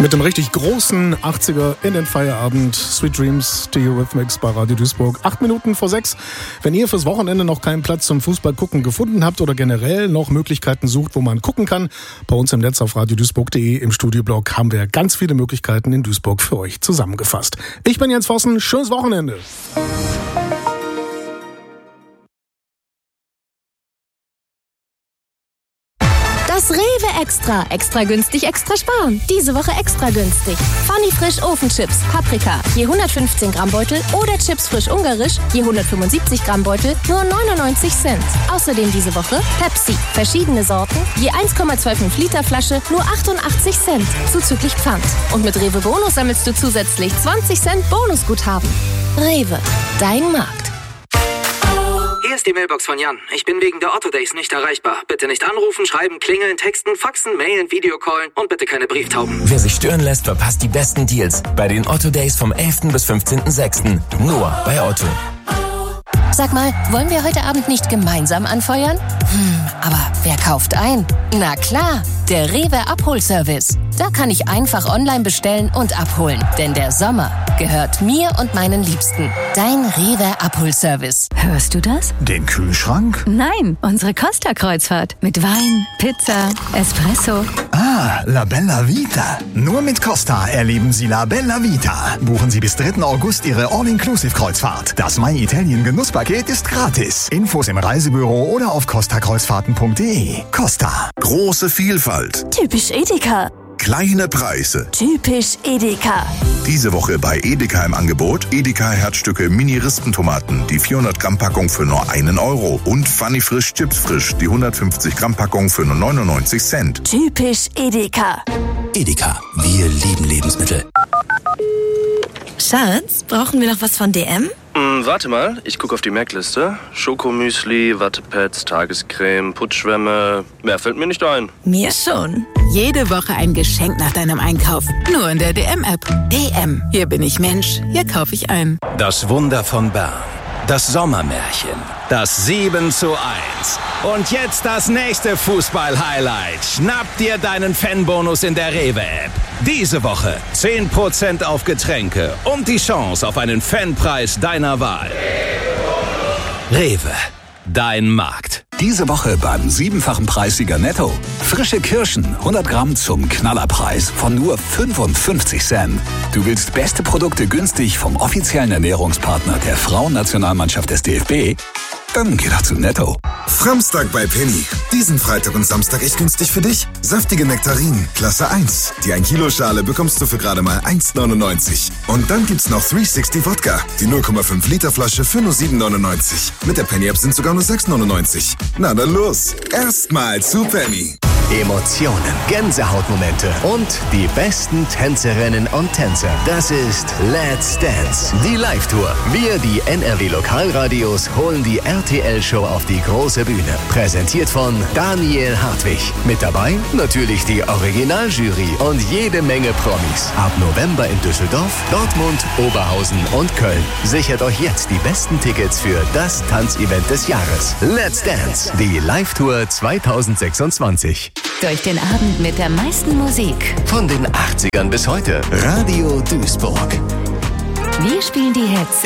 Mit dem richtig großen 80er in den Feierabend. Sweet Dreams, die Eurythmics bei Radio Duisburg. 8 Minuten vor 6. Wenn ihr fürs Wochenende noch keinen Platz zum Fußball gucken gefunden habt oder generell noch Möglichkeiten sucht, wo man gucken kann, bei uns im Netz auf radioduisburg.de im Studioblog haben wir ganz viele Möglichkeiten in Duisburg für euch zusammengefasst. Ich bin Jens Vossen. Schönes Wochenende. Das Rewe Extra. Extra günstig, extra sparen. Diese Woche extra günstig. Funny Frisch Ofenchips, Paprika, je 115 Gramm Beutel oder Chips frisch ungarisch, je 175 Gramm Beutel, nur 99 Cent. Außerdem diese Woche Pepsi, verschiedene Sorten, je 1,25 Liter Flasche, nur 88 Cent, zuzüglich Pfand. Und mit Rewe Bonus sammelst du zusätzlich 20 Cent Bonusguthaben. Rewe, dein Markt. Hier ist die Mailbox von Jan. Ich bin wegen der Otto Days nicht erreichbar. Bitte nicht anrufen, schreiben, klingeln, texten, faxen, mailen, Videocallen und bitte keine Brieftauben. Wer sich stören lässt, verpasst die besten Deals bei den Otto Days vom 11. bis 15.06. Nur bei Otto. Sag mal, wollen wir heute Abend nicht gemeinsam anfeuern? Aber wer kauft ein? Na klar, der Rewe Abholservice. Da kann ich einfach online bestellen und abholen. Denn der Sommer gehört mir und meinen Liebsten. Dein Rewe Abholservice. Hörst du das? Den Kühlschrank? Nein, unsere Costa-Kreuzfahrt. Mit Wein, Pizza, Espresso. Ah, La Bella Vita. Nur mit Costa erleben Sie La Bella Vita. Buchen Sie bis 3. August Ihre All-Inclusive-Kreuzfahrt. Das My Italien Genusspaket ist gratis. Infos im Reisebüro oder auf costakreuzfahrten.de. Costa. Große Vielfalt. Typisch Edeka. Kleine Preise. Typisch Edeka. Diese Woche bei Edeka im Angebot Edeka Herzstücke Mini-Rispentomaten, die 400 Gramm Packung für nur 1 Euro. Und Funny Frisch Chips Frisch, die 150 Gramm Packung für nur 99 Cent. Typisch Edeka. Edeka, wir lieben Lebensmittel. Schatz, brauchen wir noch was von DM? Warte mal, ich gucke auf die Merkliste. Schokomüsli, Wattepads, Tagescreme, Putzschwämme. Mehr fällt mir nicht ein. Mir schon. Jede Woche ein Geschenk nach deinem Einkauf. Nur in der DM-App. DM. Hier bin ich Mensch. Hier kaufe ich ein. Das Wunder von Bern. Das Sommermärchen. Das 7:1. Und jetzt das nächste Fußball-Highlight. Schnapp dir deinen Fanbonus in der Rewe-App. Diese Woche 10% auf Getränke und die Chance auf einen Fanpreis deiner Wahl. Rewe, dein Markt. Diese Woche beim 7-fachen Preissieger Netto. Frische Kirschen, 100 Gramm zum Knallerpreis von nur 55 Cent. Du willst beste Produkte günstig vom offiziellen Ernährungspartner der Frauennationalmannschaft des DFB? Dann geh doch zu Netto. Framstag bei Penny. Diesen Freitag und Samstag echt günstig für dich. Saftige Nektarinen, Klasse 1. Die 1 Kilo Schale bekommst du für gerade mal 1,99. Und dann gibt's noch 360 Wodka. Die 0,5 Liter Flasche für nur 7,99. Mit der Penny App sind sogar nur 6,99. Na dann los. Erstmal zu Penny. Emotionen, Gänsehautmomente und die besten Tänzerinnen und Tänzer. Das ist Let's Dance, die Live-Tour. Wir, die NRW-Lokalradios, holen die RTL-Show auf die große Bühne. Präsentiert von Daniel Hartwig. Mit dabei natürlich die Originaljury und jede Menge Promis. Ab November in Düsseldorf, Dortmund, Oberhausen und Köln. Sichert euch jetzt die besten Tickets für das Tanzevent des Jahres. Let's Dance, die Live-Tour 2026. Durch den Abend mit der meisten Musik. Von den 80ern bis heute. Radio Duisburg. Wir spielen die Hits